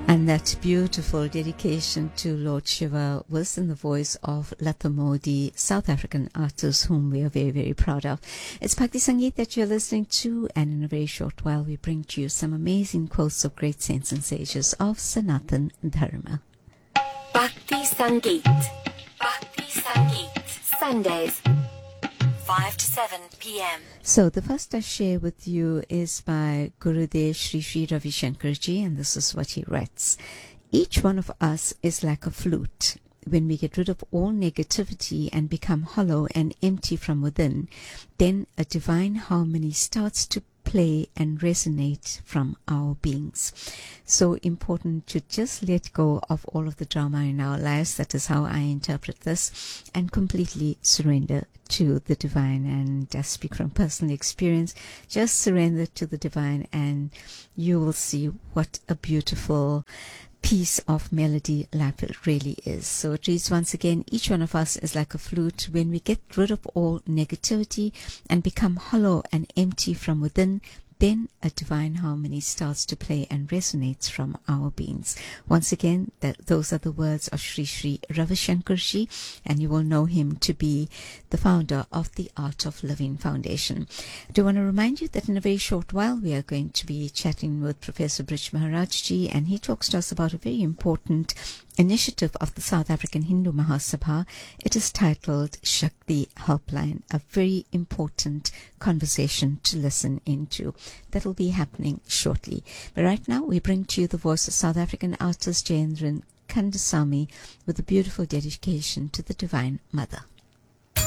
And that beautiful dedication to Lord Shiva was in the voice of Lata Modi, South African artist whom we are very, very proud of. It's Bhakti Sangeet that you're listening to, and in a very short while we bring to you some amazing quotes of great saints and sages of Sanatan Dharma. Bhakti Sangeet. Bhakti Sangeet. Sundays, 5 to 7 p.m. So the first I share with you is by Gurudev Sri Sri Ravi Shankarji, and this is what he writes. Each one of us is like a flute. When we get rid of all negativity and become hollow and empty from within, then a divine harmony starts to play and resonate from our beings. So important to just let go of all of the drama in our lives. That is how I interpret this, and completely surrender to the divine. And I speak from personal experience. Just surrender to the divine and you will see what a beautiful piece of melody life really is. So it reads once again, each one of us is like a flute. When we get rid of all negativity and become hollow and empty from within, then a divine harmony starts to play and resonates from our beings. Once again, those are the words of Sri Sri Ravi Shankarji, and you will know him to be the founder of the Art of Living Foundation. I do want to remind you that in a very short while we are going to be chatting with Professor Brij Maharajji, and he talks to us about a very important initiative of the South African Hindu Mahasabha. It is titled Shakti Helpline, a very important conversation to listen into. That will be happening shortly. But right now we bring to you the voice of South African artist Jayendran Kandasamy with a beautiful dedication to the Divine Mother.